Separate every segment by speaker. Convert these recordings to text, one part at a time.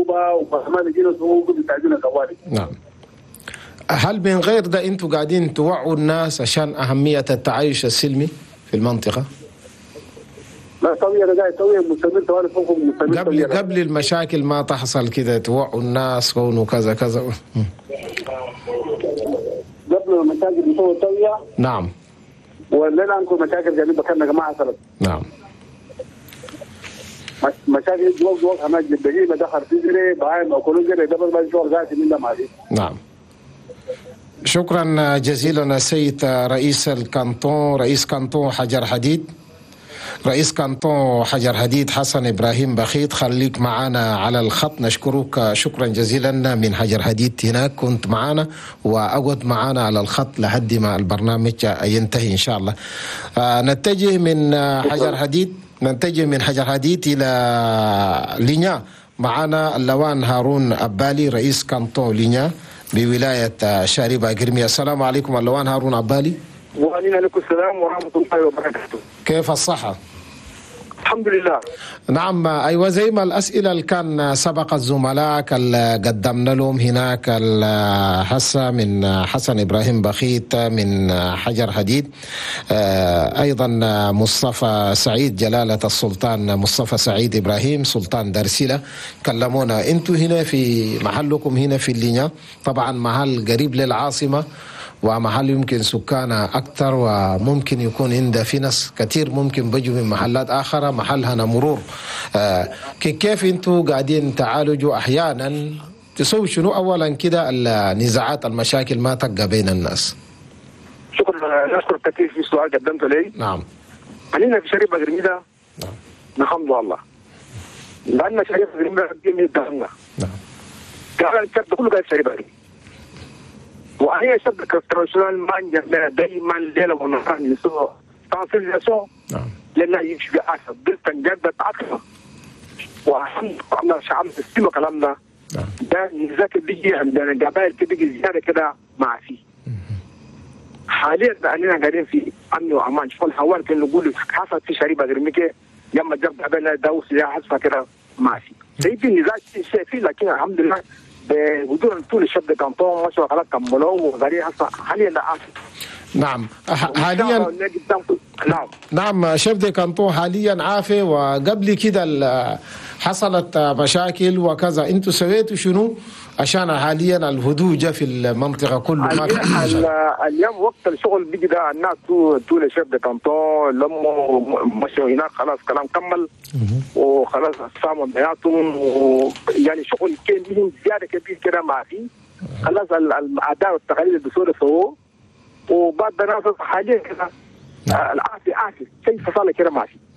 Speaker 1: صعوبه وما لقينا صعوبه بتاعتنا طوالي.
Speaker 2: نعم. هل من غير ده انتوا قاعدين توعوا الناس عشان اهميه التعايش السلمي في المنطقه؟
Speaker 1: لا طبيعي انا قاعد اسوي مستمر طوالي فوق مستمر
Speaker 2: قبل المشاكل ما تحصل كده توعوا الناس كونوا كذا كذا.
Speaker 1: قبل المشاكل بتوع التوعيه.
Speaker 2: نعم.
Speaker 1: ولا عندكم مشاكل جانبيه كنا ما حصلت.
Speaker 2: نعم.
Speaker 1: مشاكل جوه هناك بالدقيقه دخل تجري بعين او كل جري دبل ما شغل قاعد من ده معي.
Speaker 2: نعم. شكرا جزيلا السيد رئيس الكانتون، رئيس كانتون حجر حديد، رئيس كانتون حجر حديد حسن إبراهيم بخيت، خليك معنا على الخط. نشكرك شكرا جزيلا من حجر حديد هناك، كنت معنا وأقعد معنا على الخط لحد ما البرنامج ينتهي إن شاء الله. نتجه من حجر حديد إلى لينيا. معنا اللوان هارون أبالي رئيس كانتون لينيا بولاية شاربة قرمية. السلام عليكم اللوان هارون أبالي.
Speaker 1: وعليكم السلام ورحمة الله وبركاته.
Speaker 2: كيف الصحة؟
Speaker 1: الحمد لله.
Speaker 2: نعم. أيوة زي ما الأسئلة اللي كان سبق الزملاء اللي قدمنا لهم هناك هسه من حسن إبراهيم بخيت من حجر حديد، أيضا مصطفى سعيد جلالة السلطان مصطفى سعيد إبراهيم سلطان درسلة كلمونا. أنتوا هنا في محلكم هنا في اللينيا، طبعا محل قريب للعاصمة ومحل يمكن سكانه أكثر، وممكن يكون عنده في ناس كثير ممكن بيجوا من محلات آخرة محلها مرور. كيف أنتوا قاعدين تعالجوا أحيانا تسوي شنو أولا كده النزاعات المشاكل ما تبقى بين الناس؟
Speaker 1: شكرا، نشكر كثير في سؤال قدمته لي.
Speaker 2: نعم.
Speaker 1: علينا في شريبة قرميدة. نعم. الحمد لله. لأن شريبة قرميدة جميل دهنا. نعم. قال الشرب كله قاعد شريبة قرميدة. وهي شبكة الترانسيونال ما عندنا دائما ليلة ونهار نسوي ترانسيونال. نعم. لأنها يمشي أكثر بلتن جدة أكثر. وحمد الله شعب السيما كلامنا. نعم. ده نزاك بيجي عندنا قبائل بيجي زيادة كده ما في. حاليا أننا قاعدين في أمن وأمان. شوف الحوار كنا نقول حصل في شريبة غرميكة لما جاب قبائل داوس يا حسفة كده ما في. سيدي النزاع شيء فيه لكن الحمد لله بوجود طول الشاب كانتون ما شاء الله كملوا وغري هسه حاليا لا عارف.
Speaker 2: نعم حاليا. نعم شبد كانتون حاليا عافي، وقبل كده حصلت مشاكل وكذا، انتوا سويتوا شنو عشان حاليا الهدوء جاء في المنطقه كله؟ ما في
Speaker 1: اليوم وقت الشغل بيجي ده الناس طول شبد كانتون لما مشوا هناك خلاص كلام كمل وخلاص ساموا بيناتهم، ويعني شغل كان لهم زياده كبير كده ما في خلاص الاداء والتقاليد الدستوري سووه، وبعد ناس حاليا كده العافي شيء فصل كده ما في.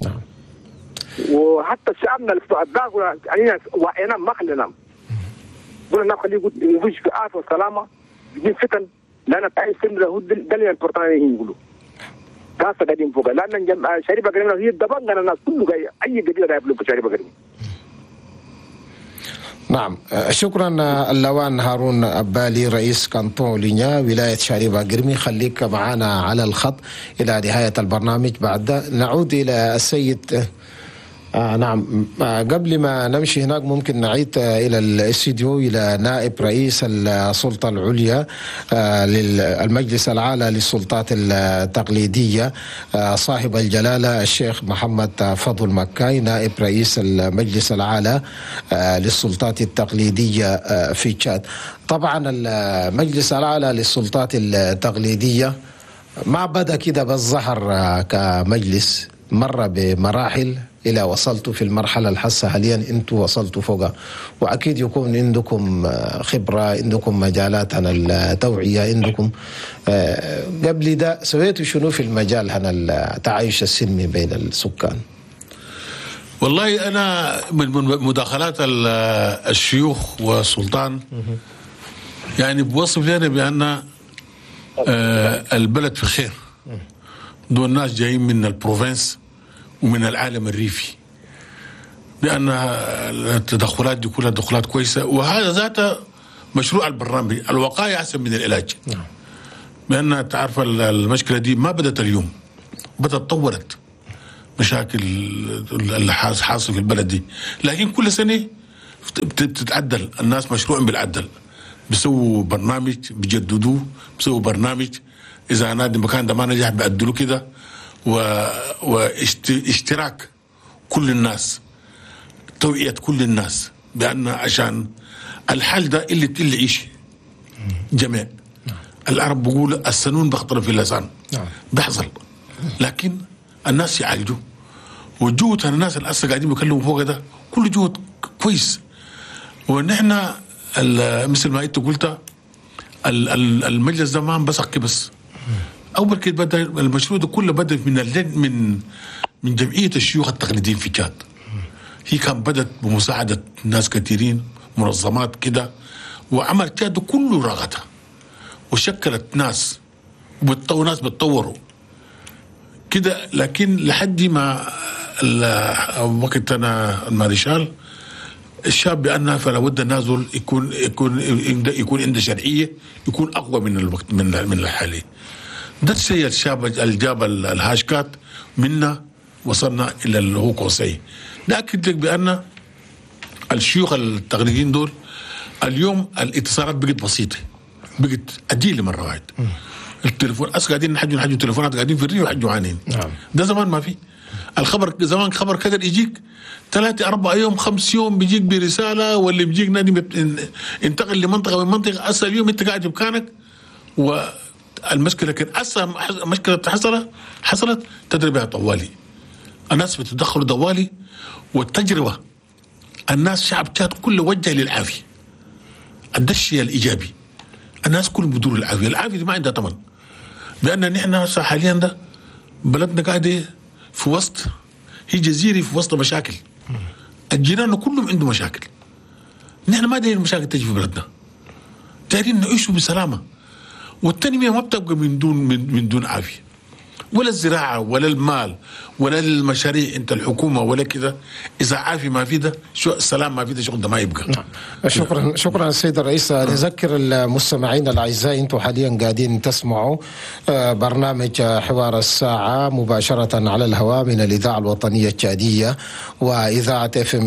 Speaker 1: وحتى شعبنا الداخل علينا وعينا ما خلينا قلنا نخليه يعيش في عافيه وسلامه بدون فتن، لان تعيش سلم له ده اللي البرتغاليين يقولوا كاسه قاعدين فوق، لان شريبه قريبه هي دبن الناس كله جاي اي قبيله جايه يبلغ شريبه قريبه.
Speaker 2: نعم شكرا اللوان هارون أبالي رئيس كانتون لينيا ولاية شاربة قرمي. خليك معنا على الخط إلى نهاية البرنامج. بعد نعود إلى السيد نعم قبل ما نمشي هناك ممكن نعيد إلى الاستديو إلى نائب رئيس السلطة العليا للمجلس الأعلى للسلطات التقليدية صاحب الجلالة الشيخ محمد فضل مكاي نائب رئيس المجلس الأعلى للسلطات التقليدية في تشاد. طبعا المجلس الأعلى للسلطات التقليدية ما بدأ كده بالظهر كمجلس، مر بمراحل إلى وصلتوا في المرحلة الحاسة حاليا أنتوا وصلتوا فوقها، وأكيد يكون عندكم خبرة، عندكم مجالات عن التوعية، عندكم قبل ده سويتوا شنو في المجال عن التعايش السلمي بين السكان؟
Speaker 3: والله أنا من مداخلات الشيوخ والسلطان يعني بوصف لنا بأن البلد في خير، دول الناس جايين من البروفنس ومن العالم الريفي، لأن التدخلات دي كلها تدخلات كويسة، وهذا ذاته مشروع البرنامج. الوقاية أحسن من العلاج، لأن تعرف المشكلة دي ما بدأت اليوم، بدأت تطورت مشاكل اللي حاصل في البلد دي، لكن كل سنة بتتعدل، الناس مشروع بالعدل، بيسووا برنامج بيجددوه، بيسووا برنامج اذا نادي المكان ده ما نجح بيعدلوا كده، واشتراك كل الناس، توعية كل الناس بأن عشان الحل ده اللي يعيش جميع. العرب بيقول السنون بخطر في اللسان، بيحصل، لكن الناس يعالجوا، وجهد الناس اللي هسه قاعدين بيكلموا فوق ده كل جهد كويس. ونحن مثل ما انت قلت المجلس ده ما انبثق بس، اول كده بدا المشروع ده كله بدا من جمعيه الشيوخ التقليديين في تشاد. هي كان بدت بمساعده ناس كثيرين، منظمات كده، وعمل تشاد كله رغتها وشكلت ناس وناس بتطوروا كده. لكن لحد ما وقت انا المارشال الشاب بأنها فلا بد النازل يكون عنده شرعيه، يكون اقوى من الوقت من الحالي. ده الشيء الشاب اللي جاب الهاشكات منا وصلنا الى اللي هو قوسي. لكن لك بان الشيوخ التقليديين دول اليوم الاتصالات بقت بسيطه، بقت عديله مره واحد. التليفون قاعدين نحجوا تليفونات، قاعدين في الريو يحجوا عنين. ده زمان ما في الخبر، زمان خبر كذا يجيك 3 4 يوم 5 يوم بيجيك برساله، واللي بيجيك نادي انتقل لمنطقه من منطقه. هسه اليوم انت قاعد بمكانك، والمشكله كان هسه مشكله حصلت تدري بها طوالي، الناس بتدخلوا طوالي، والتجربه الناس شعب تشاد كله وجه للعافيه. الشيء الايجابي الناس كلهم بدور العافيه، العافيه دي ما عندها ثمن، لان نحن هسه حاليا ده بلدنا قاعده في وسط، هي جزيره في وسط مشاكل، الجيران كلهم عندهم مشاكل. نحن ما دايرين المشاكل تجي في بلدنا، دايرين نعيشوا بسلامه، والتنميه ما بتبقى من دون عافيه، ولا الزراعه ولا المال ولا المشاريع انت الحكومه ولا كده. اذا عافيه ما في ده شو السلام ما في ده شغل ده ما يبقى.
Speaker 2: شكرا السيد الرئيس. نذكر المستمعين الاعزاء انتم حاليا قاعدين تسمعوا برنامج حوار الساعه مباشره على الهواء من الاذاعه الوطنيه التشاديه واذاعه FM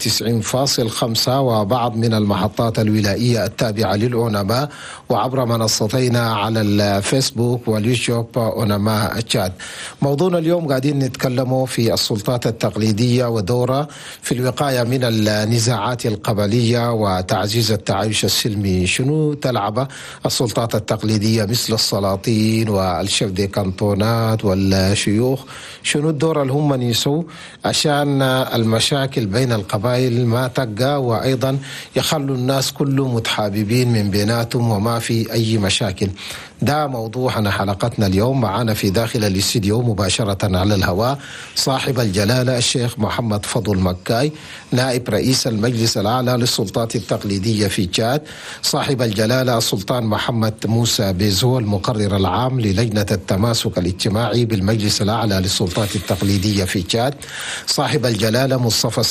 Speaker 2: 92.5 وبعض من المحطات الولائيه التابعه للأونما، وعبر منصتينا على الفيسبوك واليوتيوب أونما تشاد. موضوعنا اليوم قاعدين نتكلموا في السلطات التقليدية ودورها في الوقاية من النزاعات القبلية وتعزيز التعايش السلمي. شنو تلعب السلطات التقليدية مثل السلاطين والشيف دي كانتونات والشيوخ؟ شنو الدور اللي هم يسووا عشان المشاكل بين القبائل ما تقى، وأيضا يخلوا الناس كلهم متحاببين من بيناتهم وما في أي مشاكل؟ ده موضوعنا حلقتنا اليوم. معنا في داخل الاستديو مباشرة على الهواء صاحب الجلالة الشيخ محمد فضل مكاي، نائب رئيس المجلس الأعلى للسلطات التقليدية في تشاد، صاحب الجلالة السلطان محمد موسى بيزو المقرر العام للجنة التماسك الاجتماعي بالمجلس الأعلى للسلطات التقليدية في تشاد، صاحب الجلالة مصطفى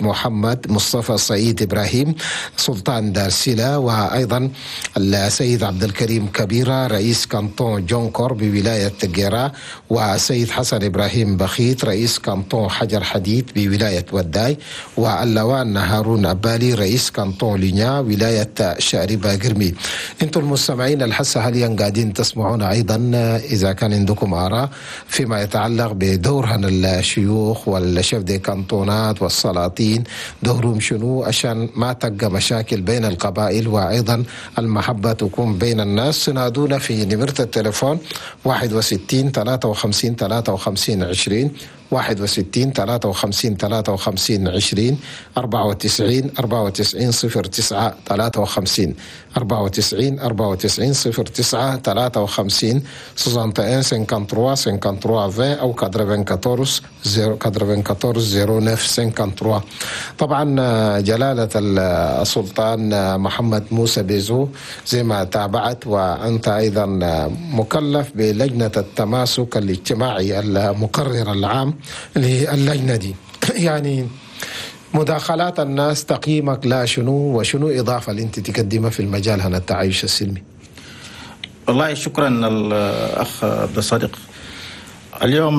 Speaker 2: سعيد إبراهيم سلطان دارسلة، وأيضا السيد عبد الكريم كبيرة رئيس كانطون جونكور بولاية جيرا، وسيد حسن إبراهيم بخيت رئيس كانطون حجر حديد بولاية وداي، واللوان هارون أبالي رئيس كانطون لينيا ولاية شاربة قرمي. انتم المستمعين الحسة حاليا قاعدين تسمعون أيضا إذا كان عندكم آراء فيما يتعلق بدورهن الشيوخ والشيف دي كانطونات والسلاطين، دورهم شنو عشان ما تبقى مشاكل بين القبائل، وأيضا المحبة تكون بين الناس. تنادونا في نمرة التليفون 61 53 53 20 61 53 53 20 94 94 09 53 94 94 09 53 61 53 53 20 أو 94 09 53. طبعا جلالة السلطان محمد موسى بيزو زي ما تابعت، وأنت أيضا مكلف بلجنة التماسك الاجتماعي المقرر العام للجنة دي. يعني مداخلات الناس تقييمك لا شنو، وشنو إضافة اللي أنت تقدمها في المجال هنا التعايش السلمي؟
Speaker 4: والله شكرا الأخ عبد الصادق. اليوم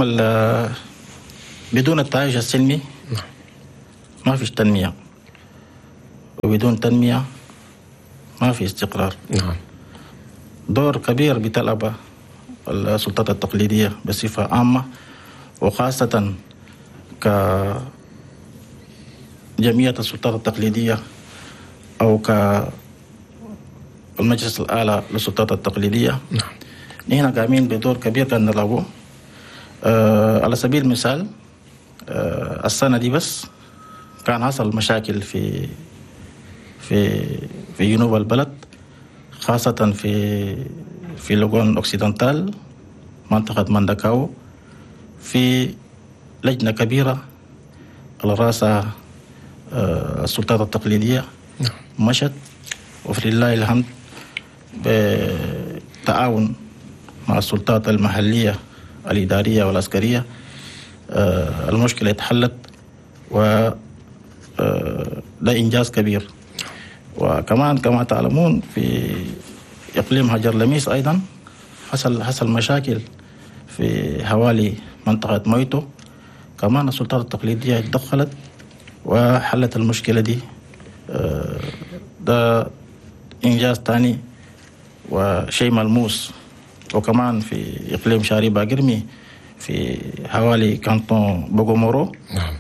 Speaker 4: بدون التعايش السلمي ما فيش تنمية، وبدون تنمية ما في استقرار.
Speaker 2: نعم.
Speaker 4: دور كبير بتلعب السلطات التقليدية بصفة عامة، وخاصة كجمعية السلطات التقليدية أو كالمجلس الأعلى للسلطات التقليدية. نحن قايمين بدور كبير كان نلعبه. على سبيل المثال السنة دي بس كان حصل مشاكل في جنوب البلد، خاصة في لوغون أوكسيدنتال منطقة ماندكاو، في لجنة كبيرة على رأسها السلطات التقليدية مشت، وفلله الحمد بالتعاون مع السلطات المحلية الإدارية والعسكرية المشكلة اتحلت، وده إنجاز كبير. وكمان كما تعلمون في إقليم هجر لميس أيضا حصل مشاكل في حوالي منطقة مويتو، كمان السلطات التقليدية اتدخلت وحلت المشكلة دي. ده إنجاز تاني وشيء ملموس. وكمان في إقليم شاري باقرمي في حوالي كانتون بوغومورو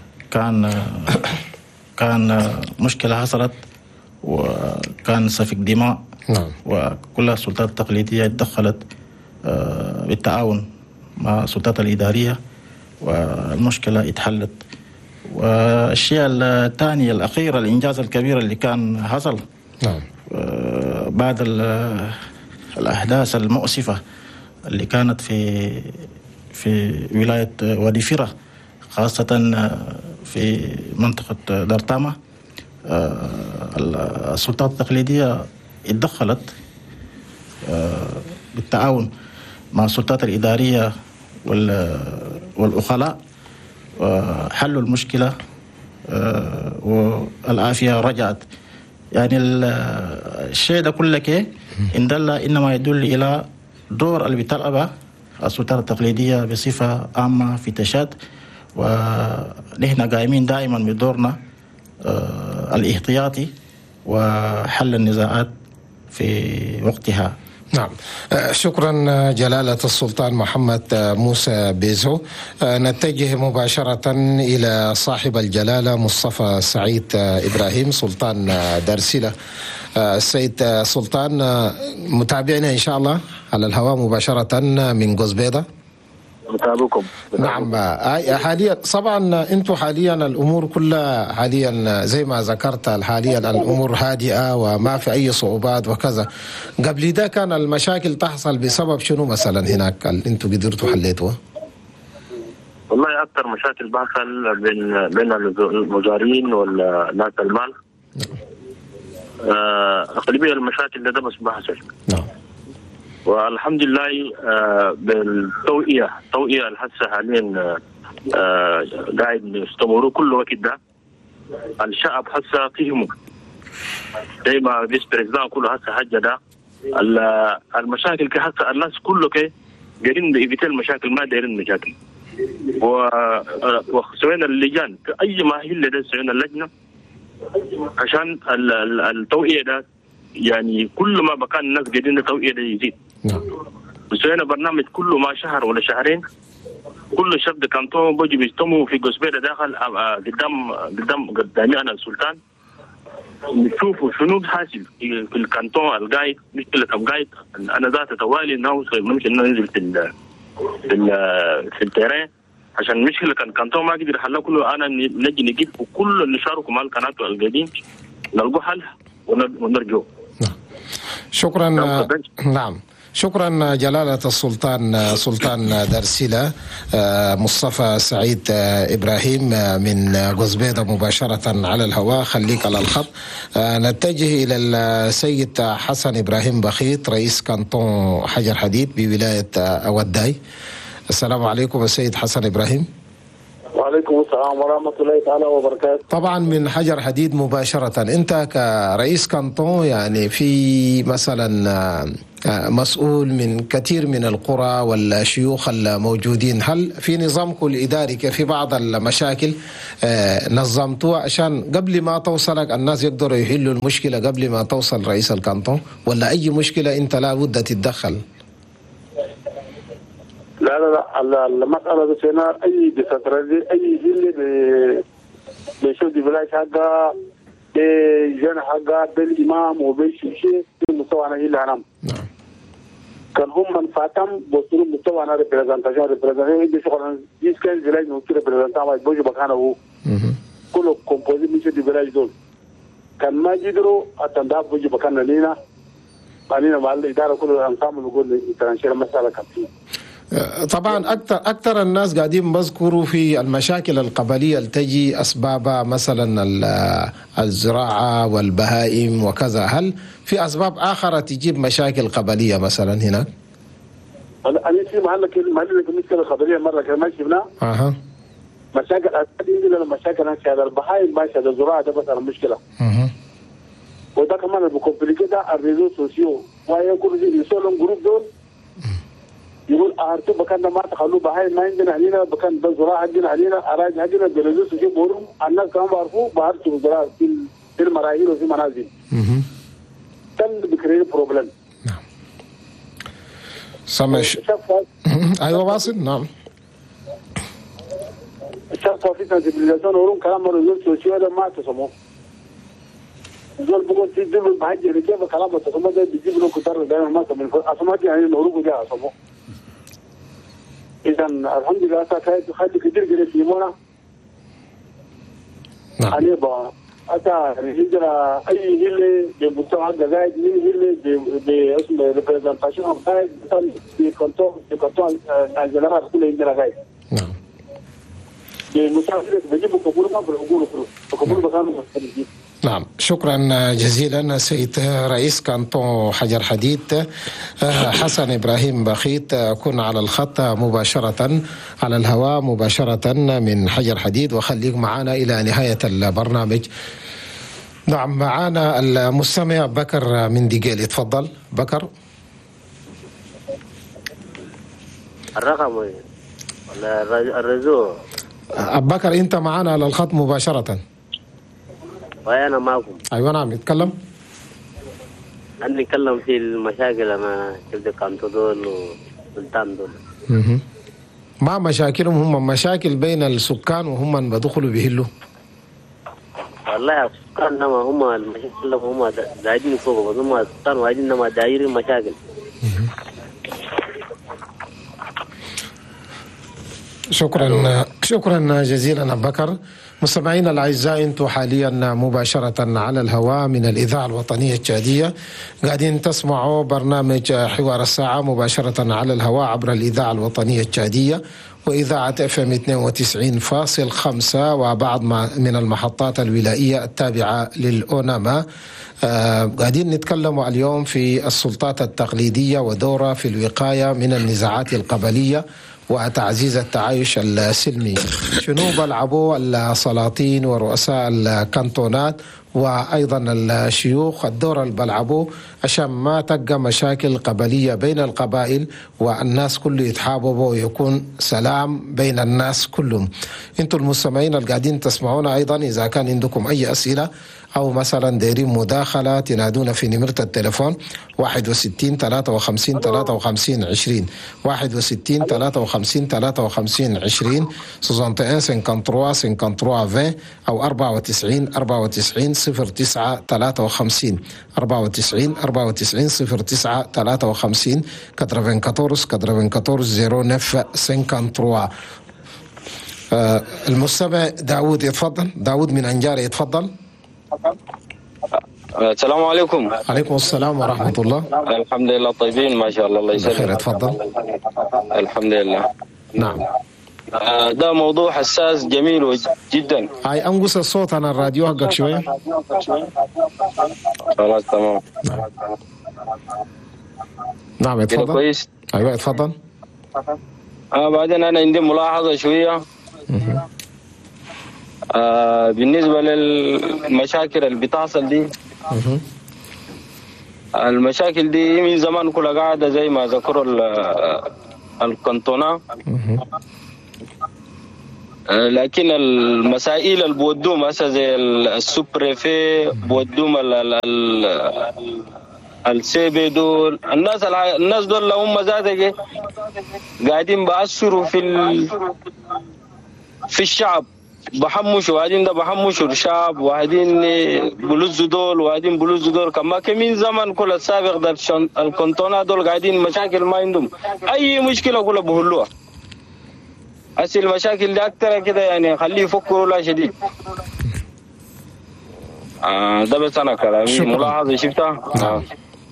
Speaker 4: كان مشكلة حصلت وكان سفك دماء. وكل السلطات التقليدية اتدخلت بالتعاون مع السلطات الإدارية والمشكلة اتحلت. والشيء الثاني الأخير الإنجاز الكبير اللي كان حصل بعد الأحداث المؤسفة اللي كانت في ولاية وادي فيرة، خاصة في منطقة دارتاما، السلطات التقليدية اتدخلت بالتعاون مع السلطات الإدارية والأخلاء وحلوا المشكلة والعافية رجعت. يعني الشيء ده كله إن دل إنما يدل إلى دور اللي بتلعبه السلطات التقليدية بصفة عامة في تشاد، ونحن قائمين دائما بدورنا الاحتياطي وحل النزاعات في وقتها.
Speaker 2: نعم، شكرا جلالة السلطان محمد موسى بيزو. نتجه مباشرة إلى صاحب الجلالة مصطفى سعيد إبراهيم سلطان دارسلة. السيد سلطان، متابعنا إن شاء الله على الهواء مباشرة من قزبيدة.
Speaker 1: متابعكم.
Speaker 2: نعم، حاليا طبعا انتم حاليا الامور كلها حاليا زي ما ذكرت، حاليا الامور هادئه وما في اي صعوبات وكذا. قبل ده كان المشاكل تحصل بسبب شنو مثلا هناك انتم قدرتوا حليتوها؟
Speaker 1: والله اكثر مشاكل بحصل بين المزارعين والناس المال. اغلبيه المشاكل ده بس بحصل. نعم. والحمد لله بالتوعية الحسة حاليا قاعد يستمروا كل وقت ده. الشعب حسة فهموا زي ما فيس بريزدان كله حسة حاجة ده. المشاكل كحسة الناس كله قاعدين يبيتوا المشاكل، ما دايرين مشاكل. وسوينا اللجان أي ما هي اللي سوينا اللجنة عشان التوعية ده، يعني كل ما بكان الناس قاعدين التوعية ده يزيد. وسوينا برنامج كله ما شهر ولا شهرين، كل شاب كانتون بيجي بيجتمعوا في قزبيدة داخل قدامي أنا السلطان، نشوفوا شنو حاصل في الكانتون القايد، مشكلة القايد. أنا ذات توالي ممكن ننزل في التيران عشان مشكلة الكانتون ما قدر حلها كله. أنا نجي نجيب وكل اللي شاركوا مع القناة القديم نلقوا حلها ونرجو.
Speaker 2: شكرا. نعم، شكرا جلالة السلطان سلطان دارسلة مصطفى سعيد إبراهيم من قزبيدة مباشرة على الهواء. خليك على الخط. نتجه إلى السيد حسن إبراهيم بخيت رئيس كانتون حجر حديد بولاية أوداي. السلام عليكم السيد حسن إبراهيم.
Speaker 5: وعليكم السلام ورحمة الله تعالى وبركاته.
Speaker 2: طبعا من حجر حديد مباشرة، أنت كرئيس كانتون يعني في مثلا مسؤول من كثير من القرى والشيوخ الموجودين، هل في نظامكم الإداري في بعض المشاكل نظمتوها عشان قبل ما توصلك الناس يقدروا يحلوا المشكلة قبل ما توصل رئيس الكانتون، ولا أي مشكلة أنت لا بد تتدخل؟
Speaker 5: لا المسألة هنا أي ديساترالي أي جيل بيشوف دي بلاش حقا بجنة حقا بالإمام وبالشيشي المستوى أنا إلا أنام كان هم من فاتم بوصلوا مستوى أنا ريبريزنتاشن دي شغلان جيس كان بلاش نوكي ريبريزنتاشن ما يبوجي بكانه هو كله كومبوزي ميشي دي بلاش دول كان ما جدروا أتنداب بوجي بكانه لينا بعدين مع الإدارة كله أنصامل نقول ترانشير مسألة كثير.
Speaker 2: طبعا أكثر الناس قاعدين بذكروا في المشاكل القبلية اللي تجي أسبابها مثلا الزراعة والبهائم وكذا، هل في أسباب آخرة تجيب مشاكل قبلية مثلا هناك؟
Speaker 5: أنا في محلك مشكلة قبلية مرة كمان ما شفناها. مشاكل أساسية مشاكل هذا البهائم ماشي هذا الزراعة ده بس المشكلة. وده كمان بكومبليكيتا الريزو سوسيو ويكون يسولون جروب دول يقول أهرتو بكان ما تخلوا بهاي ما عندنا علينا بكان بالزراعة عندنا علينا أراضي عندنا بلزوس وشيء بورم الناس كمان بعرفوا بهرتو زراعة في المراحل وفي منازل. كان بكريه بروبلم.
Speaker 2: نعم. سمش. أيوة واصل نعم.
Speaker 5: الشخص في سنسيبيليزاسيون ورم كلام الريزو سوسيو هذا ما تسموه. زول بقول في دبل بحاجة رجال كلام تسموه ده بيجيب له كتار دائما ما تسمون أسماء يعني نورو جاء أسموه. إذا الحمد لله خد كتير كده في مونا. أنا با أتا الهجرة أي هيلة بمستوى الجزائر من هيلة باسم ريبريزنتاشن أو غايد بكونتون الجنرال كله عندنا غايد.
Speaker 2: نعم.
Speaker 5: بمستوى بيجيبوا قبول ما بيقولوا قبول بكانوا مستفيدين.
Speaker 2: نعم، شكرا جزيلا سيد رئيس كانتون حجر حديد حسن إبراهيم بخيت. أكون على الخط مباشرة على الهواء مباشرة من حجر حديد، وخليك معنا إلى نهاية البرنامج. نعم، معنا المستمع بكر من ديجيل، تفضل بكر.
Speaker 6: الرقم ولا الرزو؟
Speaker 2: بكر أنت معنا على الخط مباشرة.
Speaker 6: وأنا معكم.
Speaker 2: أيوة نعم، يتكلم.
Speaker 6: أنا نتكلم في المشاكل مع شبه كانتو دول وسلطان دول.
Speaker 2: ما مشاكلهم هم مشاكل بين السكان وهم بدخلوا بيهلوا.
Speaker 6: والله السكان نما هم المشاكل هم دايرين فوق، بس هم السكان وايدين نما دايرين مشاكل.
Speaker 2: شكرا جزيلا بكر. مستمعينا الأعزاء، انتم حاليا مباشرة على الهواء من الإذاعة الوطنية التشادية، قاعدين تسمعوا برنامج حوار الساعة مباشرة على الهواء عبر الإذاعة الوطنية التشادية وإذاعة FM 92.5 وبعض من المحطات الولائية التابعة للأوناما. قاعدين نتكلم اليوم في السلطات التقليدية ودورها في الوقاية من النزاعات القبلية وتعزيز التعايش السلمي. شنو بلعبوا السلاطين ورؤساء الكانتونات وأيضا الشيوخ، الدور اللي بلعبوه عشان ما تبقى مشاكل قبلية بين القبائل والناس كله يتحاببوا ويكون سلام بين الناس كلهم. انتم المستمعين اللي قاعدين تسمعونا أيضا إذا كان عندكم أي أسئلة أو مثلا دايرين مداخلة تنادونا في نمرة التليفون 61 53 53 20 61 53 53 20 61 53 53 20 أو 94 94 09 53 94 94 09 53 94 94 09 53. المستمع داود يتفضل. داود من أنجاري يتفضل.
Speaker 7: السلام عليكم.
Speaker 2: عليكم السلام ورحمة الله.
Speaker 7: الحمد لله طيبين ما شاء الله. الله يسلمك.
Speaker 2: بخير، تفضل.
Speaker 7: الحمد لله.
Speaker 2: نعم.
Speaker 7: ده موضوع حساس جميل جدا.
Speaker 2: هاي أنقص الصوت عن الراديو حقك شوية.
Speaker 7: خلاص تمام.
Speaker 2: نعم يتفضل.
Speaker 7: كويس.
Speaker 2: أيوة يتفضل.
Speaker 7: بعدين أنا عندي ملاحظة شوية. بالنسبة للمشاكل اللي بتحصل دي المشاكل دي من زمان كلها قاعدة زي ما ذكروا الكانتونا. لكن المسائل اللي بودوهم هسه زي السوبريفي بودوهم السيبي دول الناس دول هم ذاتهم قاعدين بأثروا في الشعب، بحمشوا وقاعدين ده بحمشوا الشعب وقاعدين بلوزوا دول وقاعدين بلوزوا دول. كما كمين زمن كل السابق ده الكانتونا دول قاعدين مشاكل ما عندهم أي مشكلة كلها بهلوها. هسه المشاكل دي أكتر كده يعني خليه يفكروا لا شديد. ده بس أنا كلامي ملاحظة شفتها.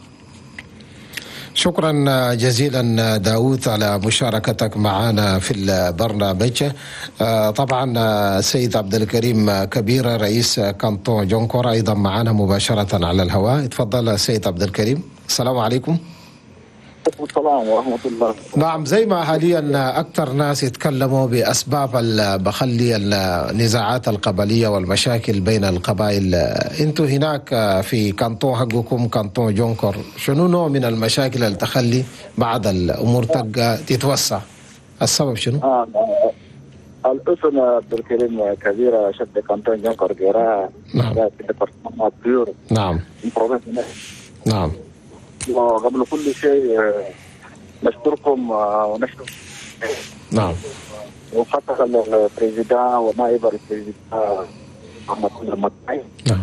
Speaker 2: شكرا جزيلا داود على مشاركتك معنا في البرنامج. طبعا سيد عبد الكريم كبيرة رئيس كانتون جونكور أيضا معنا مباشرة على الهواء. تفضل سيد عبد الكريم. السلام عليكم.
Speaker 5: السلام ورحمة الله.
Speaker 2: نعم، زي ما حاليا أكثر ناس يتكلموا بأسباب بخلي النزاعات القبلية والمشاكل بين القبائل، أنتوا هناك في كانتون حقكم كانتون جونكور شنو نوع من المشاكل اللي تخلي بعض الأمور تبقى تتوسع؟ السبب شنو؟
Speaker 5: الاسم عبد الكريم كبيرة شد كانتون جونكور جيرا.
Speaker 2: نعم.
Speaker 5: في ديبارتمان بيور.
Speaker 2: نعم. نعم.
Speaker 5: وقبل كل شيء نشكركم ونشكر
Speaker 2: نعم
Speaker 5: وخاصة البريزيدان ونائب البريزيدان محمد المطعي.
Speaker 2: نعم.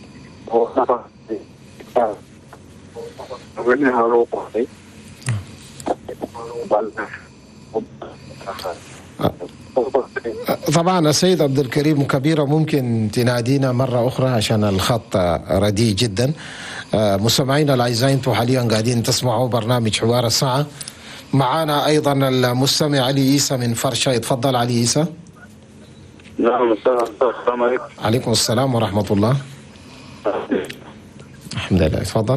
Speaker 2: طبعا السيد عبد الكريم كبيرة ممكن تنادينا مرة أخرى عشان الخط رديء جدا. مستمعينا الأعزاء، انتم حاليا قاعدين تسمعوا برنامج حوار الساعة. معنا أيضا المستمع علي عيسى من فرشة. يتفضل علي عيسى.
Speaker 5: نعم. السلام عليكم.
Speaker 2: عليكم السلام ورحمة الله. الحمد لله. تفضل.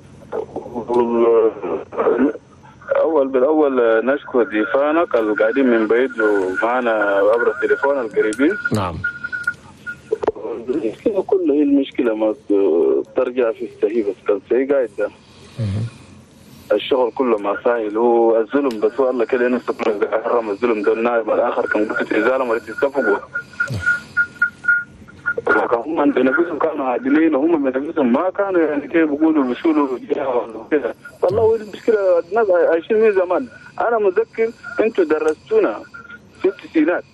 Speaker 5: بالأول نشكر ضيفانك القاعدين من بعيد ومعنا عبر التليفون القريبين.
Speaker 2: نعم.
Speaker 5: المشكلة كلها هي المشكلة ما ترجع في السهي بس كان سهي قاعد ده. الشغل كله ما سهل. هو الظلم بس هو الله كده نفسه حرم الظلم ده. النائب الآخر كان قلت إزالة ما تتفقوا. هم بنفسهم كانوا عادلين وهم بنفسهم ما كانوا يعني كيف بيقولوا بيشولوا كده. والله المشكلة الناس عايشين من زمان. أنا متذكر أنتوا درستونا في التسعينات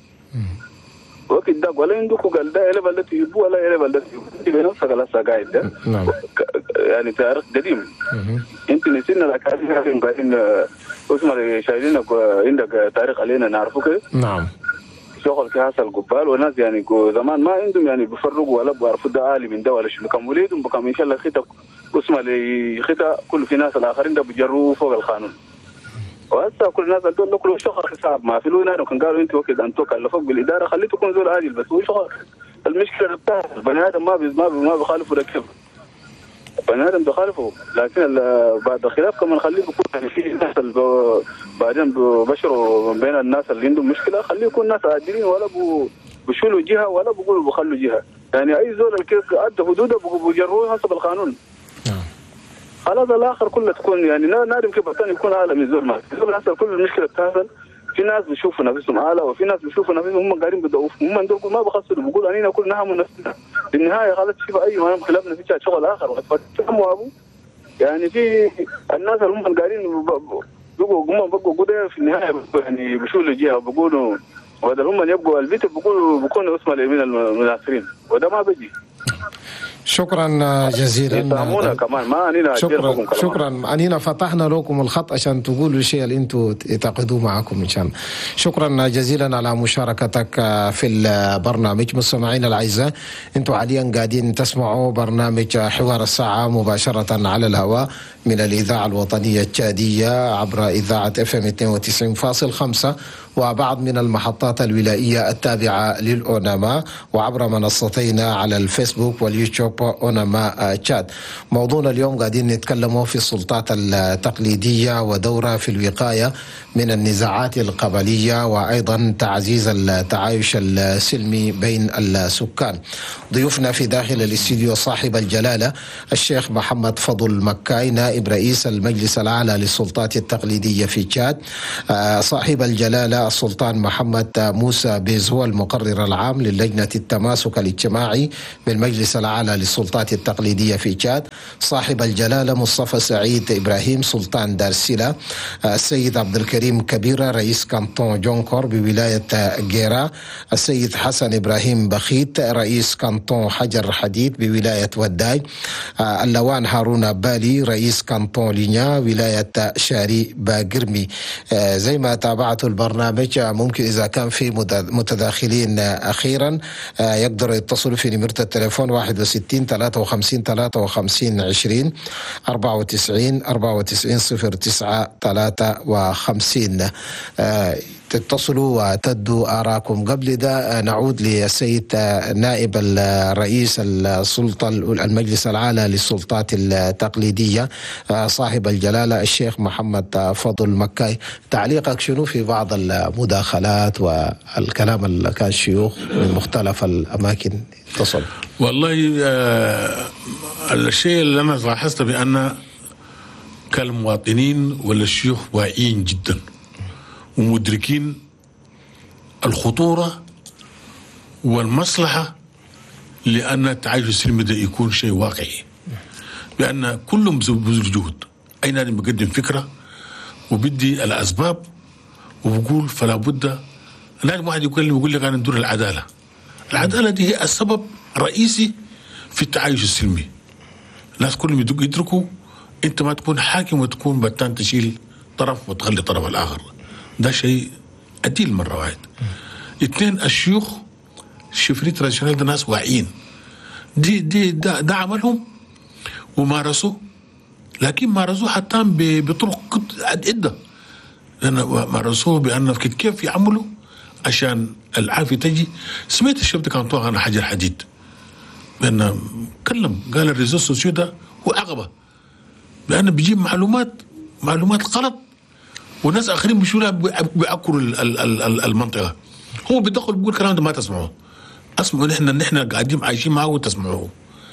Speaker 5: وقت ده ولا عندكم قال ده إلى بلد يبوا ولا إلى بلد يبوا بنفسك على سجايد ده.
Speaker 2: نعم.
Speaker 5: يعني تاريخ قديم. أنت نسينا الأكاديميين بعدين اسمه شايلينك عندك تاريخ علينا نعرفه كده.
Speaker 2: نعم.
Speaker 5: شغل في هذا القبال وناس يعني زمان ما عندهم يعني بيفرقوا ولا بيعرفوا ده عالي من ده ولا شنو. كم وليدهم بكم إن شاء الله خطة اسمه لخطة كل في ناس الآخرين ده بيجروا فوق القانون. وهسه كل الناس دول كل شغل حساب ما في لونا وكان قالوا انتوا وكذا انتوا كلفوك بالاداره خليتكم زول عادل بس هو شغل. المشكله بتاعت البني ادم ما بيخالفوا ده كيف البني ادم بيخالفوا. لكن بعد الخلاف كمان خليه يكون يعني في ناس بعدين بشروا بين الناس اللي عندهم مشكله خليه يكون ناس عادلين ولا بيشيلوا جهه ولا بيقولوا بيخلوا جهه. يعني اي زول الكيس ادى حدوده بيجروه حسب القانون. خلاص الاخر كله تكون يعني نادم كيف الثاني يكون اعلى من زول ما زول. هسه كل المشكله بتحصل في ناس بيشوفوا نفسهم اعلى وفي ناس بيشوفوا نفسهم هم قاعدين بيضعفوا. هم دول ما بخسروا بيقولوا اننا كلنا نهم نفسنا. في النهايه خلاص تشوف اي ما خلافنا في شغل اخر وتفهموا ابو يعني في الناس اللي هم قاعدين بقوا كده في النهايه يعني بيشولوا جهه بيقولوا وهذا هم يبقوا البيت بيكونوا اسمه اليمين المناصرين وده ما بيجي.
Speaker 2: شكرا جزيلا.
Speaker 5: كمان ما
Speaker 2: شكرا أنينا فتحنا لكم الخط عشان تقولوا الشيء اللي انتم تعتقدوه معكم ان شاء الله. شكرا جزيلا على مشاركتك في البرنامج. مستمعينا الاعزاء، انتم حاليا قاعدين تسمعوا برنامج حوار الساعه مباشره على الهواء من الاذاعه الوطنيه التشاديه عبر اذاعه FM 92.5 وبعض من المحطات الولائيه التابعه للأوناما وعبر منصتينا على الفيسبوك واليوتيوب بابا أوناما تشاد. موضوعنا اليوم قاعدين نتكلموا في السلطات التقليدية ودورها في الوقاية من النزاعات القبلية وأيضا تعزيز التعايش السلمي بين السكان. ضيوفنا في داخل الاستديو صاحب الجلالة الشيخ محمد فضل مكاي نائب رئيس المجلس الأعلى للسلطات التقليدية في تشاد، صاحب الجلالة السلطان محمد موسى بيزو المقرر العام للجنة التماسك الاجتماعي بالمجلس الأعلى للسلطات التقليدية في تشاد، صاحب الجلالة مصطفى سعيد إبراهيم سلطان دارسيلا، السيد عبد الكريم كبيرة رئيس كانتون جونكور بولاية جيرا، السيد حسن إبراهيم بخيت رئيس كانتون حجر حديد بولاية وداي، اللوان هارون بالي رئيس كانتون لينيا ولاية شاري باقرمي. زي ما تابعتوا البرنامج ممكن إذا كان في متداخلين أخيرا يقدروا يتصلوا في نمرة التليفون 61 53 53 20 94 94 09 53. تتصلوا وتدوا آراءكم. قبل ده نعود للسيد نائب الرئيس السلطة المجلس الأعلى للسلطات التقليدية صاحب الجلالة الشيخ محمد فضل مكاي، تعليقك شنو في بعض المداخلات والكلام اللي كان شيوخ من مختلف الأماكن اتصل؟
Speaker 3: والله الشيء اللي أنا لاحظته بأن كالمواطنين ولا الشيوخ واعيين جدا ومدركين الخطورة والمصلحة لأن التعايش السلمي ده يكون شيء واقعي، بأن كلهم بذل جهد. أي نادي بيقدم فكرة وبدي الأسباب وبقول فلا بد. لازم واحد يقول لك أنا ندور العدالة. العدالة دي هي السبب الرئيسي في التعايش السلمي. الناس كلهم يدركوا أنت ما تكون حاكم وتكون بتان تشيل طرف وتخلي الطرف الآخر. ده شيء أديل مرة واحد. اثنين، الشيوخ الشفريت تراديشنال ده ناس واعيين، ده عملهم ومارسوه، لكن مارسوه حتى بطرق عدة، لأن مارسوه بأن كيف يعملوا عشان العافية تجي. سمعت الشاب ده كان طوغ عن حجر حديد، لأنه قال الريزو سوسيو ده هو عقبة، لأنه بيجيب معلومات غلط وناس آخرين بيشولها بيعكروا المنطقة. هو بيدخل بيقول كلام ده ما تسمعوه، اسمعوا نحن قاعدين عايشين معه وتسمعوه.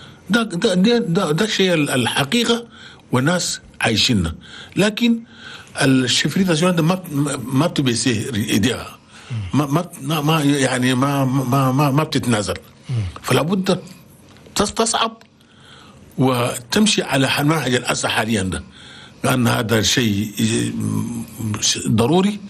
Speaker 3: ده الشيء الحقيقة والناس عايشيننا. لكن الشفريت ده ما بتبيسيه ايديها، ما يعني ما بتتنازل، فلا بد تصعب وتمشي على المنهج الأساسي حاليا ده، لأن هذا شيء ضروري،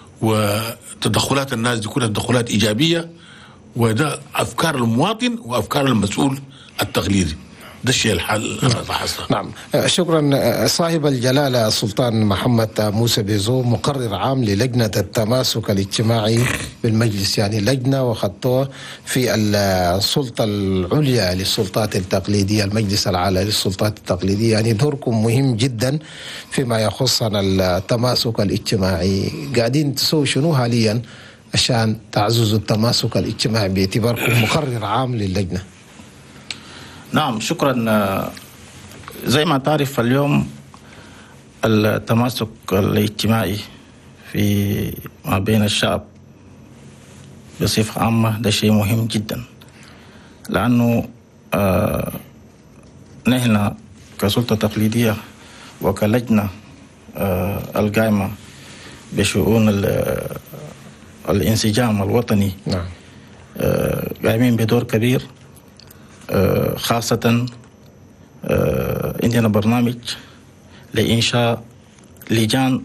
Speaker 3: وتدخلات الناس دي كلها تدخلات إيجابية، وده أفكار المواطن وأفكار المسؤول التقليدي. ده الشيء الحل.
Speaker 2: نعم، شكرا. صاحب الجلالة السلطان محمد موسى بيزو مقرر عام للجنة التماسك الاجتماعي بالمجلس، يعني لجنة وخطوة في السلطة العليا للسلطات التقليدية، المجلس الأعلى للسلطات التقليدية، يعني دوركم مهم جدا فيما يخصنا التماسك الاجتماعي. قاعدين تسوي شنو حاليا عشان تعززوا التماسك الاجتماعي باعتباركم مقرر عام للجنة؟
Speaker 4: نعم، شكرا. زي ما تعرف اليوم التماسك الاجتماعي في ما بين الشعب بصفة عامة ده شيء مهم جدا، لأنه نحن كسلطة تقليدية وكلجنة القائمة بشؤون الانسجام الوطني قائمين بدور كبير. خاصة عندنا برنامج لإنشاء لجان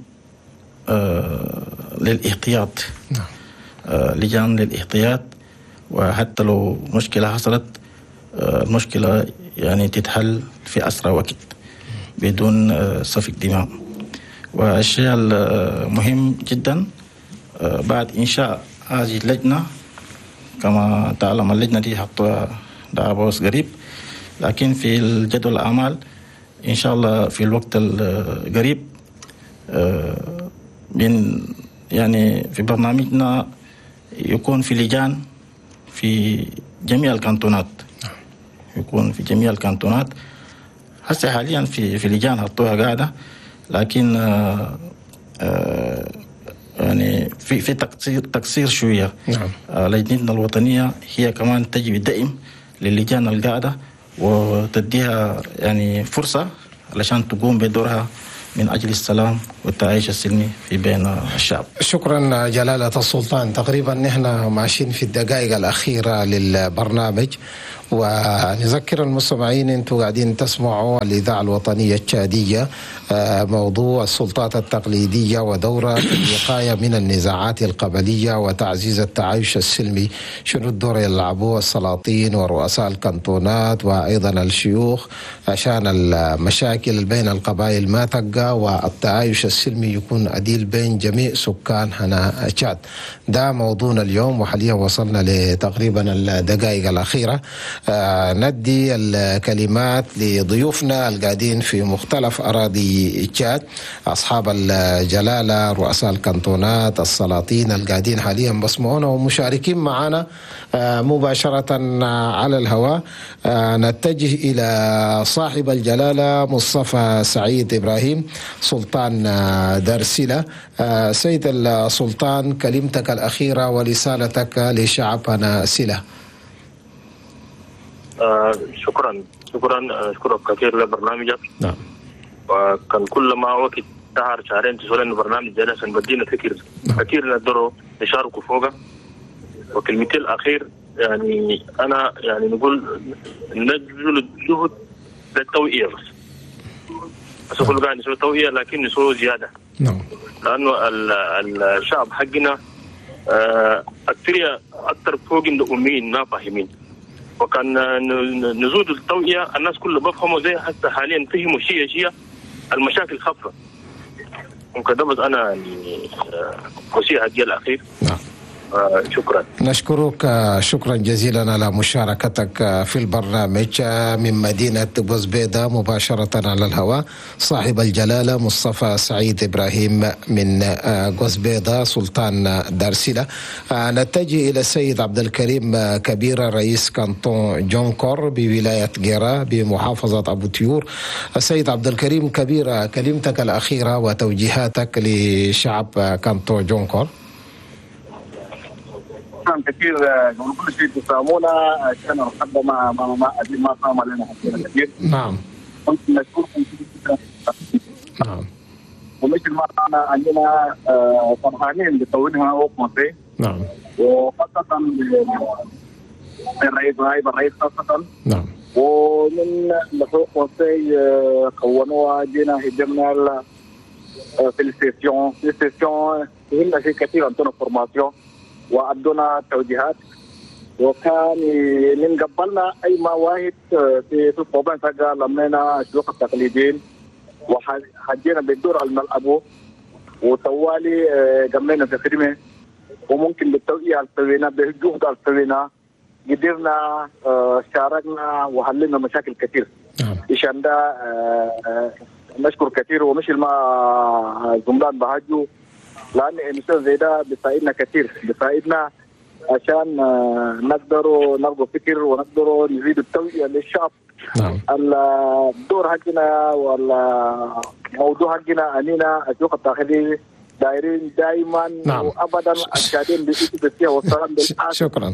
Speaker 4: للاحتياط، لجان للاحتياط، وحتى لو مشكلة حصلت المشكلة يعني تتحل في أسرع وقت بدون سفك دماء. والشيء المهم جدا بعد إنشاء هذه اللجنة، كما تعلم اللجنة دي حطوها ده بوس قريب، لكن في الجدول الأعمال إن شاء الله في الوقت القريب من يعني في برنامجنا يكون في لجان في جميع الكانتونات يكون في جميع الكانتونات. هسه حاليا في لجان حطوها قاعدة، لكن يعني في تقصير شوية. لجنتنا الوطنية هي كمان تجي بدعم للجان القاعدة وتديها يعني فرصة علشان تقوم بدورها من أجل السلام والتعايش السلمي في بين الشعب.
Speaker 2: شكرا جلالة السلطان. تقريبا نحن ماشيين في الدقائق الأخيرة للبرنامج، ونذكر المستمعين انتم قاعدين تسمعوا الإذاعة الوطنية التشادية، موضوع السلطات التقليدية ودورها في الوقاية من النزاعات القبلية وتعزيز التعايش السلمي. شنو الدور يلعبوه السلاطين ورؤساء الكنتونات وأيضا الشيوخ عشان المشاكل بين القبائل ما تقع والتعايش السلمي يكون عديل بين جميع سكان هنا تشاد. ده موضوعنا اليوم، وحاليا وصلنا لتقريبا الدقائق الأخيرة. ندي الكلمات لضيوفنا القاعدين في مختلف أراضي تشاد، أصحاب الجلالة، رؤساء الكنتونات، السلاطين القاعدين حاليا بسمعونا ومشاركين معنا مباشرة على الهواء. نتجه إلى صاحب الجلالة مصطفى سعيد إبراهيم سلطان دارسلة. سيد السلطان، كلمتك الأخيرة ورسالتك لشعبنا سلة.
Speaker 8: شكرا أشكرك كثير لبرنامجك.
Speaker 2: نعم.
Speaker 8: وكان كل ما وقت شهر شهرين تسولنا إنه برنامج جلسة بدينا فكر كثير نقدروا نشاركوا فوقه. وكلمتي الأخير يعني أنا يعني نقول نبذل الجهد للتوعية بس أقول قاعد نسوي توعية لكن نسوي زيادة.
Speaker 2: نعم.
Speaker 8: لأنه الشعب حقنا أكثر فوق الأمين ما فاهمين، وكان نزود التوعية الناس كله بفهموا زي حتى حاليا فهموا شيء المشاكل خفة. ممكن ده بس أنا يعني وصية هدية الأخير.
Speaker 2: نعم.
Speaker 8: شكرا.
Speaker 2: نشكرك شكرا جزيلا على مشاركتك في البرنامج من مدينة بوزبيدة مباشرة على الهواء. صاحب الجلالة مصطفى سعيد إبراهيم من بوزبيدة سلطان دارسلة. نتجه إلى السيد عبد الكريم كبيرة رئيس كانتون جونكور بولاية جيرا بمحافظة أبو تيور. السيد عبد الكريم كبيرة، كلمتك الأخيرة وتوجيهاتك لشعب كانتون جونكور.
Speaker 5: كثير قبل كل شيء تسامونا عشان نحب ما صام علينا كثير.
Speaker 2: نعم.
Speaker 5: نشكركم.
Speaker 2: نعم.
Speaker 5: ومثل ما عندنا فرحانين بتوجيهنا وقمتي.
Speaker 2: نعم.
Speaker 5: وخاصة الرئيس خاصة.
Speaker 2: نعم.
Speaker 5: ومن لفوق قمتي كونوا جينا هجمنا في السيسيون هنا في كثير عندنا فورماسيون وأدونا توجيهات، وكان من قبلنا أي مواهب في الصوبان فقا لمينا الشيوخ التقليديين وحجينا بالدور الملعبو وطوالي قمنا في خدمة، وممكن بالتوعية السوينا بالجهد السوينا قدرنا شاركنا وحللنا مشاكل كثير. عشان ده نشكر كثير ومش ما زملان بهاجو، لأن المثال زي ده بيساعدنا كثير، بيساعدنا عشان نقدروا نلقوا فكر ونقدروا نزيد التوعية للشعب.
Speaker 2: نعم.
Speaker 5: الدور حقنا والموضوع حقنا أننا الشيوخ الداخلي دايرين دائما.
Speaker 2: نعم.
Speaker 5: وأبدا الشهادين بالسياسة والسلام بالحق.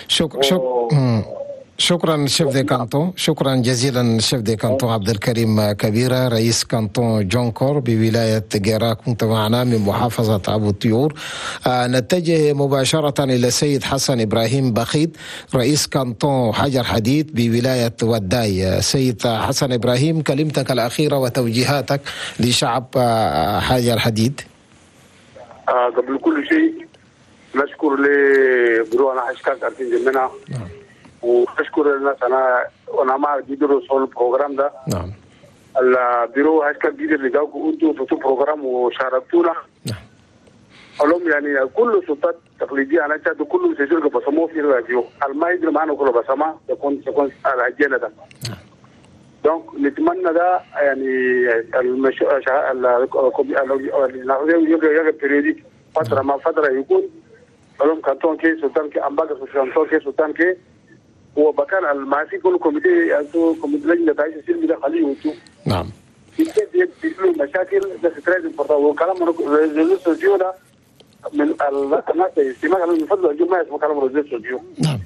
Speaker 2: شكرا شيف دي كانتون. شكرا جزيلا شيف دي كانتون عبد الكريم كبيرة رئيس كانتون جونكور بولاية جيرا، كنت معنا من محافظة أبو تيور. نتجه مباشرة إلى السيد حسن إبراهيم بخيت رئيس كانتون حجر حديد بولاية وداي. سيد حسن إبراهيم، كلمتك الأخيرة وتوجيهاتك لشعب حجر حديد.
Speaker 5: قبل كل شيء نشكر لبرونا حشكاك أرتين جمنا.
Speaker 2: نعم.
Speaker 5: وأشكر الناس أنا ما قدروا يوصلوا البروجرام ده.
Speaker 2: نعم.
Speaker 5: البيرو هاشكال قدر اللي جاوكوا أنتوا في البروجرام وشاركتونا.
Speaker 2: نعم.
Speaker 5: أقولهم يعني كل سلطات تقليدية أنا شاهد كله سيجرك بسموه في الراديو ما يدري معنا كله بسمع يكون العجلة ده.
Speaker 2: نعم.
Speaker 5: دونك نتمنى ده يعني البريوديك فترة ما فترة يكون أقولهم كانتون كي سلطان كي أمباك سلطان كي وبكان المعافي كل كوميتي انتو كوميتي لجنه تعيش السلمي ده خليه وانتو
Speaker 2: نعم
Speaker 5: يحلوا مشاكل ده ستريد وكلام ريزولوشن ده من الناس الاجتماع من فضل الجماعه اسمه كلام ريزولوشن. نعم.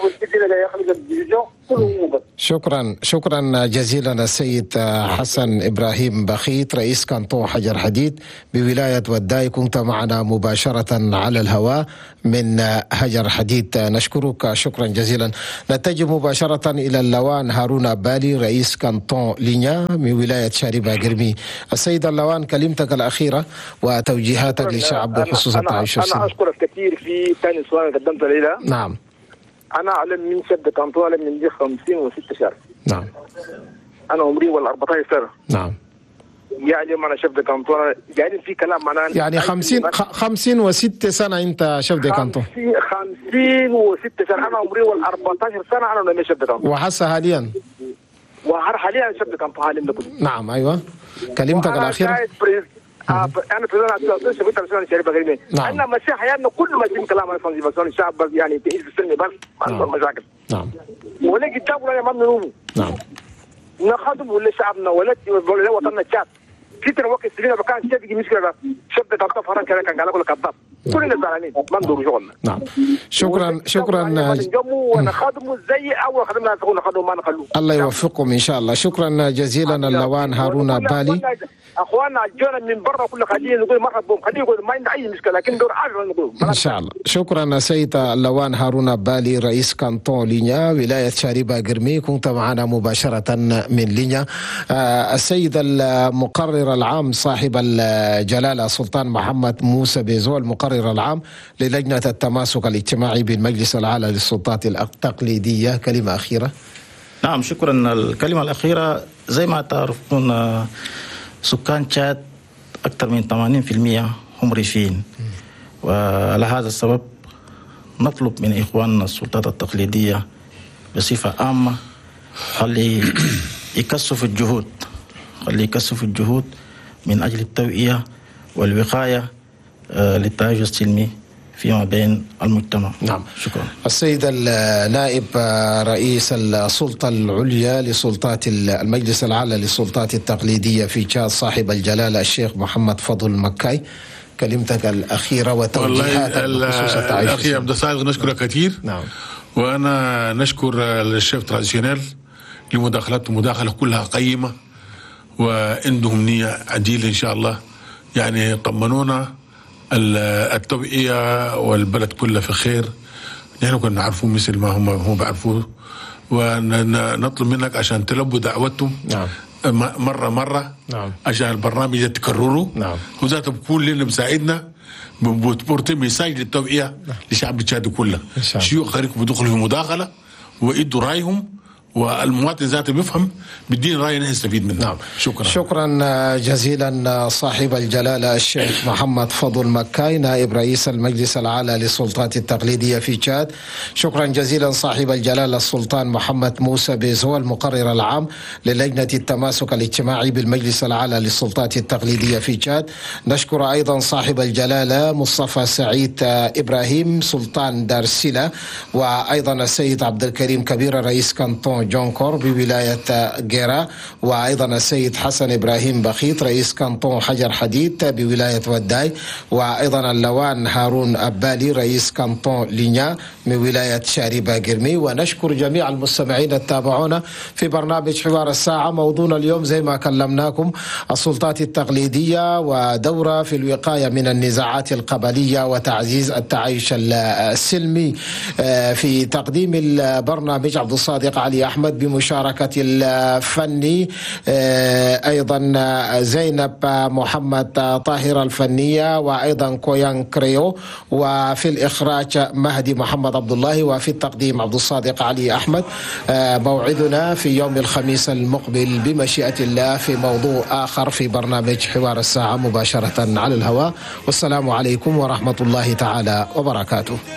Speaker 2: شكرا جزيلا السيد حسن إبراهيم بخيت رئيس كانطون حجر حديد بولاية وداي، كنت معنا مباشرة على الهواء من حجر حديد. نشكرك شكرا جزيلا. نتجه مباشرة إلى اللوان هارون أبالي رئيس كانطون لينيا من ولاية شاربة قرمي. السيد اللوان، كلمتك الأخيرة وتوجيهاتك للشعب بخصوص التعايش السلمي.
Speaker 1: أنا أشكرك كثير في ثاني سؤال قدمت لي.
Speaker 2: نعم.
Speaker 1: أنا أعلم من شد كانطون من دي 56 شهر.
Speaker 2: نعم.
Speaker 1: أنا عمري 14 سنة.
Speaker 2: نعم.
Speaker 1: يعني أنا شد كانطون يعني في كلام معناه
Speaker 2: يعني 56 سنة أنت شد كانطون.
Speaker 1: 56 سنة. أنا عمري 14 سنة أنا لم شد كانطون.
Speaker 2: وحاسة حاليا.
Speaker 1: حاليا شد كانطون حاليا.
Speaker 2: نعم أيوة. كلمتك الأخيرة.
Speaker 1: أنا بريزيدنت شبكة الشباب الشريفة غيرين. أنا مسيح حياتنا كل ما يتم كلام عن تنظيم الشعب بس يعني تعيش في السلم بس ما عندهم مشاكل.
Speaker 2: نعم.
Speaker 1: ولا كتاب ولا ما بنروح.
Speaker 2: نعم.
Speaker 1: نخدم ولا شعبنا ولا وطننا الشعب. كتير وقت سنين بكان شيء بيجي مشكلة شبكة كتاب فرن كذا كان قال لك كتاب. كلنا زعلانين ما ندور شغلنا.
Speaker 2: نعم. شكرا.
Speaker 1: ونخدموا زي أول خدمنا نخدم ما نخلوه.
Speaker 2: الله يوفقكم إن شاء الله. شكرا جزيلا اللوان هارون أبالي.
Speaker 1: اخواننا جونا من برا كل خليه نقول مرحبا بهم، خليه يقول ما عندنا اي مشكله لكن دور عارف نقول
Speaker 2: ان شاء الله. شكرا سيد اللوان هارون أبالي رئيس كانطون لينيا ولايه شاربة قرمي، كنت معنا مباشره من لينيا. السيد المقرر العام صاحب الجلاله سلطان محمد موسى بيزو المقرر العام للجنه التماسك الاجتماعي بالمجلس الاعلى للسلطات التقليديه، كلمه اخيره.
Speaker 4: نعم شكرا. الكلمه الاخيره زي ما تعرفون سكان تشاد أكثر من 80% هم ريفيين، وعلى هذا السبب نطلب من إخواننا السلطات التقليدية بصفة عامة خلي يكثفوا الجهود من أجل التوعية والوقاية للتعايش السلمي فيما بين المجتمع.
Speaker 2: نعم.
Speaker 4: شكرا.
Speaker 2: السيد النائب رئيس السلطة العليا لسلطات المجلس الأعلى للسلطات التقليدية في تشاد صاحب الجلالة الشيخ محمد فضل مكاي، كلمتك الأخيرة وتوجيهاتك بخصوص التعايش.
Speaker 3: أخي عبد الصادق نشكرك كثير.
Speaker 2: نعم.
Speaker 3: وأنا نشكر الشيف تراديشنال لمداخلته، مداخلة كلها قيمة وعندهم نية عديلة إن شاء الله. يعني طمنونا التوعية والبلد كله في خير. نحن كنا نعرفوه مثل ما هم بيعرفوه، ونطلب منك عشان تلبوا دعوتهم.
Speaker 2: نعم.
Speaker 3: مرة.
Speaker 2: نعم.
Speaker 3: عشان البرنامج يتكرروا.
Speaker 2: نعم.
Speaker 3: وذاته بكون لنا مساعدنا بورتم مساج للتوعية لشعب تشاد كله. شيوخ خارج بدخلوا في مداخلة ويدوا رأيهم، والمواطن ذاته بيفهم بالدين رأي يستفيد منه.
Speaker 2: نعم.
Speaker 3: شكرا
Speaker 2: جزيلا صاحب الجلالة الشيخ محمد فضل مكاي نائب رئيس المجلس الأعلى للسلطات التقليدية في تشاد. شكرا جزيلا صاحب الجلالة السلطان محمد موسى بيزو المقرر العام للجنة التماسك الاجتماعي بالمجلس الأعلى للسلطات التقليدية في تشاد. نشكر أيضا صاحب الجلالة مصطفى سعيد إبراهيم سلطان دارسيلا، وأيضا السيد عبد الكريم كبير رئيس كانطون جونكور بولاية جيرا، وأيضا السيد حسن إبراهيم بخيت رئيس كانطون حجر حديد بولاية وداي، وأيضا اللوان هارون أبالي رئيس كانطون لينيا من ولاية شاربة قرمي. ونشكر جميع المستمعين التابعونا في برنامج حوار الساعة. موضوعنا اليوم زي ما كلمناكم السلطات التقليدية ودورة في الوقاية من النزاعات القبلية وتعزيز التعايش السلمي. في تقديم البرنامج عبد الصادق علي أحمد بمشاركة الفني أيضا زينب محمد طاهر الفنية، وأيضا كويان كريو، وفي الإخراج مهدي محمد عبد الله، وفي التقديم عبد الصادق علي أحمد. موعدنا في يوم الخميس المقبل بمشيئة الله في موضوع آخر في برنامج حوار الساعة مباشرة على الهواء. والسلام عليكم ورحمة الله تعالى وبركاته.